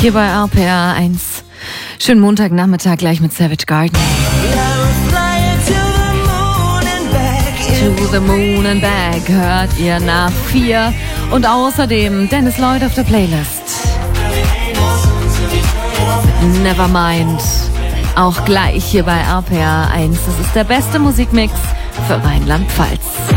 Hier bei RPR 1. Schönen Montagnachmittag gleich mit Savage Garden. To the moon and back hört ihr nach 4. Und außerdem Dennis Lloyd auf der Playlist. Nevermind. Auch gleich hier bei RPR 1. Das ist der beste Musikmix für Rheinland-Pfalz.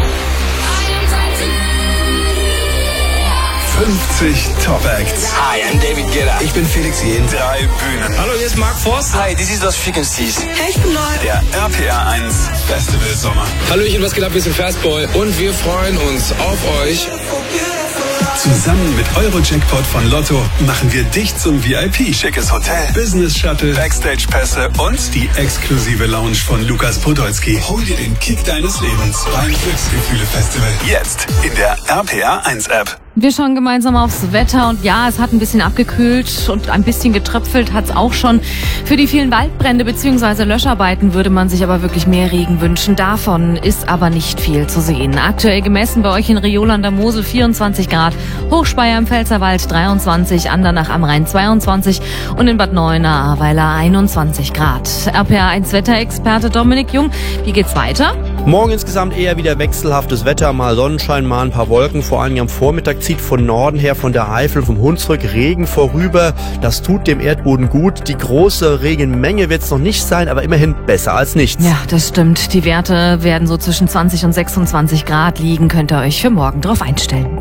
50 Top Acts. Hi, I'm David Guetta. Ich bin Felix Jähn. 3 Bühnen. Hallo, hier ist Mark Forster. Hi, this is Los Frequencies. Hey, ich bin Lloyd. Der RPR 1 Festival Sommer. Hallöchen, was geht ab? Wir sind Fastboy und wir freuen uns auf euch. Zusammen mit Euro-Jackpot von Lotto machen wir dich zum VIP. Schickes Hotel, Business Shuttle, Backstage-Pässe und die exklusive Lounge von Lukas Podolski. Hol dir den Kick deines Lebens beim Glücksgefühle-Festival. Jetzt in der RPR 1 App. Wir schauen gemeinsam aufs Wetter und ja, es hat ein bisschen abgekühlt und ein bisschen getröpfelt hat es auch schon. Für die vielen Waldbrände bzw. Löscharbeiten würde man sich aber wirklich mehr Regen wünschen. Davon ist aber nicht viel zu sehen. Aktuell gemessen bei euch in Riola an der Mosel 24 Grad, Hochspeyer im Pfälzerwald 23, Andernach am Rhein 22 und in Bad Neuenahr-Ahrweiler 21 Grad. RPR 1 Wetterexperte Dominik Jung, wie geht's weiter? Morgen insgesamt eher wieder wechselhaftes Wetter, mal Sonnenschein, mal ein paar Wolken. Vor allem am Vormittag zieht von Norden her, von der Eifel, vom Hunsrück Regen vorüber. Das tut dem Erdboden gut. Die große Regenmenge wird es noch nicht sein, aber immerhin besser als nichts. Ja, das stimmt. Die Werte werden so zwischen 20 und 26 Grad liegen. Könnt ihr euch für morgen drauf einstellen.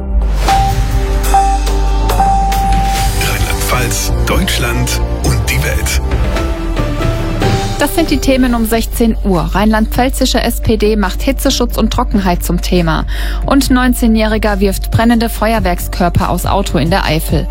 Rheinland-Pfalz, Deutschland und die Welt. Das sind die Themen um 16 Uhr. Rheinland-Pfälzische SPD macht Hitzeschutz und Trockenheit zum Thema. Und 19-Jähriger wirft brennende Feuerwerkskörper aus Auto in der Eifel.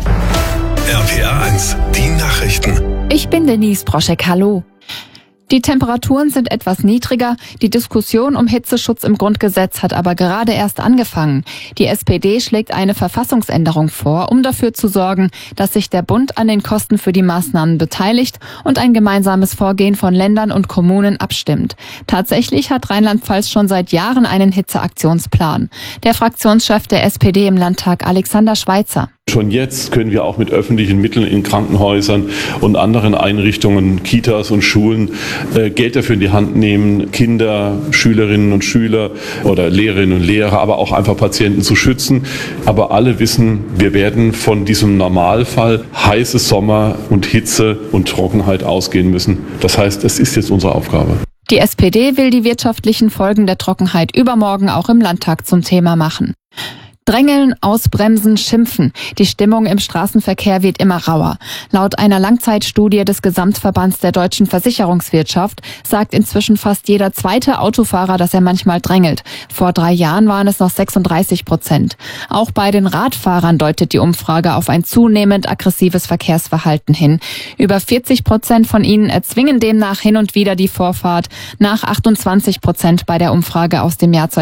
RPR 1, die Nachrichten. Ich bin Denise Broschek, hallo. Die Temperaturen sind etwas niedriger. Die Diskussion um Hitzeschutz im Grundgesetz hat aber gerade erst angefangen. Die SPD schlägt eine Verfassungsänderung vor, um dafür zu sorgen, dass sich der Bund an den Kosten für die Maßnahmen beteiligt und ein gemeinsames Vorgehen von Ländern und Kommunen abstimmt. Tatsächlich hat Rheinland-Pfalz schon seit Jahren einen Hitzeaktionsplan. Der Fraktionschef der SPD im Landtag, Alexander Schweitzer. Schon jetzt können wir auch mit öffentlichen Mitteln in Krankenhäusern und anderen Einrichtungen, Kitas und Schulen Geld dafür in die Hand nehmen, Kinder, Schülerinnen und Schüler oder Lehrerinnen und Lehrer, aber auch einfach Patienten zu schützen. Aber alle wissen, wir werden von diesem Normalfall heiße Sommer und Hitze und Trockenheit ausgehen müssen. Das heißt, es ist jetzt unsere Aufgabe. Die SPD will die wirtschaftlichen Folgen der Trockenheit übermorgen auch im Landtag zum Thema machen. Drängeln, ausbremsen, schimpfen. Die Stimmung im Straßenverkehr wird immer rauer. Laut einer Langzeitstudie des Gesamtverbands der deutschen Versicherungswirtschaft sagt inzwischen fast jeder zweite Autofahrer, dass er manchmal drängelt. Vor 3 Jahren waren es noch 36%. Auch bei den Radfahrern deutet die Umfrage auf ein zunehmend aggressives Verkehrsverhalten hin. Über 40% von ihnen erzwingen demnach hin und wieder die Vorfahrt, nach 28% bei der Umfrage aus dem Jahr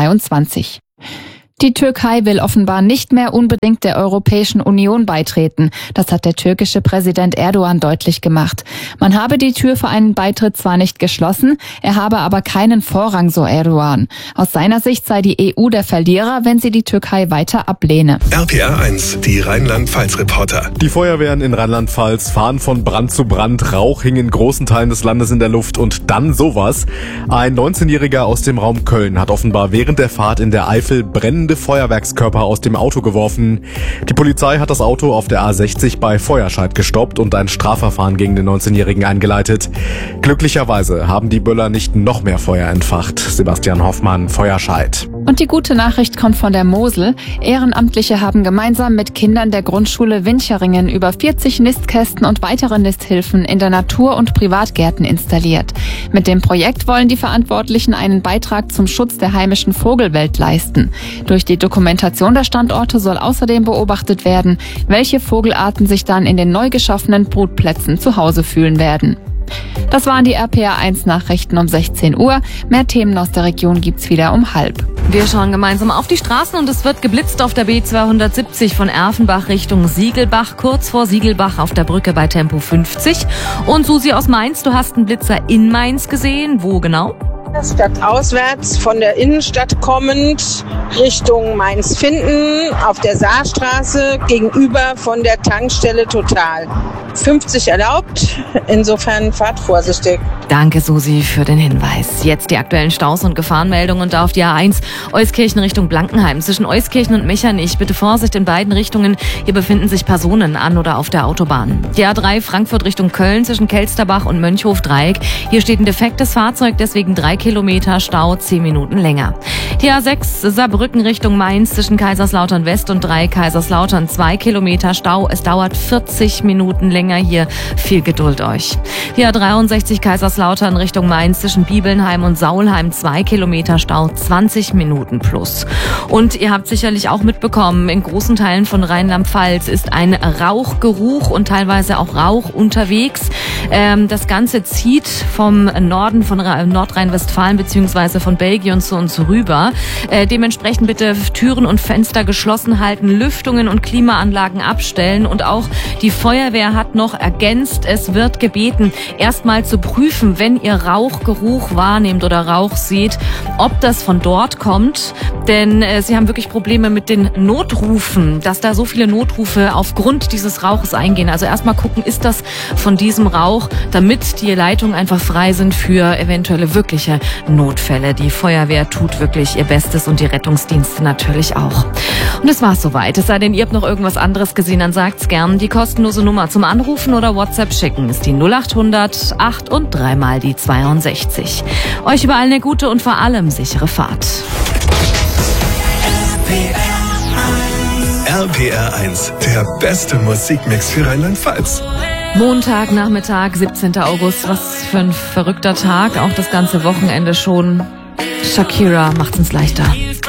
2023. Die Türkei will offenbar nicht mehr unbedingt der Europäischen Union beitreten. Das hat der türkische Präsident Erdogan deutlich gemacht. Man habe die Tür für einen Beitritt zwar nicht geschlossen, er habe aber keinen Vorrang, so Erdogan. Aus seiner Sicht sei die EU der Verlierer, wenn sie die Türkei weiter ablehne. RPR 1, die Rheinland-Pfalz-Reporter. Die Feuerwehren in Rheinland-Pfalz fahren von Brand zu Brand. Rauch hing in großen Teilen des Landes in der Luft und dann sowas. Ein 19-Jähriger aus dem Raum Köln hat offenbar während der Fahrt in der Eifel brennende Feuerwerkskörper aus dem Auto geworfen. Die Polizei hat das Auto auf der A60 bei Feuerscheid gestoppt und ein Strafverfahren gegen den 19-Jährigen eingeleitet. Glücklicherweise haben die Böller nicht noch mehr Feuer entfacht. Sebastian Hoffmann, Feuerscheid. Und die gute Nachricht kommt von der Mosel. Ehrenamtliche haben gemeinsam mit Kindern der Grundschule Wincheringen über 40 Nistkästen und weitere Nisthilfen in der Natur- und Privatgärten installiert. Mit dem Projekt wollen die Verantwortlichen einen Beitrag zum Schutz der heimischen Vogelwelt leisten. Durch die Dokumentation der Standorte soll außerdem beobachtet werden, welche Vogelarten sich dann in den neu geschaffenen Brutplätzen zu Hause fühlen werden. Das waren die RPR 1 Nachrichten um 16 Uhr. Mehr Themen aus der Region gibt's wieder um 12:30. Wir schauen gemeinsam auf die Straßen und es wird geblitzt auf der B270 von Erfenbach Richtung Siegelbach, kurz vor Siegelbach auf der Brücke bei Tempo 50. Und Susi aus Mainz, du hast einen Blitzer in Mainz gesehen. Wo genau? Stadtauswärts von der Innenstadt kommend Richtung Mainz-Finden auf der Saarstraße gegenüber von der Tankstelle Total. 50 erlaubt, insofern fahrt vorsichtig. Danke, Susi, für den Hinweis. Jetzt die aktuellen Staus und Gefahrenmeldungen und da auf die A1 Euskirchen Richtung Blankenheim. Zwischen Euskirchen und Mechernich bitte Vorsicht in beiden Richtungen. Hier befinden sich Personen an oder auf der Autobahn. Die A3 Frankfurt Richtung Köln zwischen Kelsterbach und Mönchhof-Dreieck. Hier steht ein defektes Fahrzeug, deswegen 3 Kilometer Stau, 10 Minuten länger. Die A6 Saarbrücken Richtung Mainz zwischen Kaiserslautern West und Dreieck Kaiserslautern 2 Kilometer Stau. Es dauert 40 Minuten länger hier. Viel Geduld euch. Die A63 Kaiserslautern Richtung Mainz zwischen Bibelnheim und Saulheim 2 Kilometer Stau, 20 Minuten plus. Und ihr habt sicherlich auch mitbekommen, in großen Teilen von Rheinland-Pfalz ist ein Rauchgeruch und teilweise auch Rauch unterwegs. Das Ganze zieht vom Norden von Nordrhein-Westfalen bzw. von Belgien zu uns rüber. Dementsprechend bitte Türen und Fenster geschlossen halten, Lüftungen und Klimaanlagen abstellen und auch die Feuerwehr hat noch ergänzt, es wird gebeten, erstmal zu prüfen, wenn ihr Rauchgeruch wahrnehmt oder Rauch seht, ob das von dort kommt, denn sie haben wirklich Probleme mit den Notrufen, dass da so viele Notrufe aufgrund dieses Rauches eingehen. Also erstmal gucken, ist das von diesem Rauch, damit die Leitungen einfach frei sind für eventuelle wirkliche Notfälle. Die Feuerwehr tut wirklich ihr Bestes und die Rettungsdienste natürlich auch. Und es war's soweit. Es sei denn, ihr habt noch irgendwas anderes gesehen, dann sagt's gern. Die kostenlose Nummer zum Anrufen oder WhatsApp schicken ist die 0800 8 und 3 mal die 62. Euch überall eine gute und vor allem sichere Fahrt. RPR 1, der beste Musikmix für Rheinland-Pfalz. Montagnachmittag, 17. August. Was für ein verrückter Tag. Auch das ganze Wochenende schon. Shakira macht's uns leichter.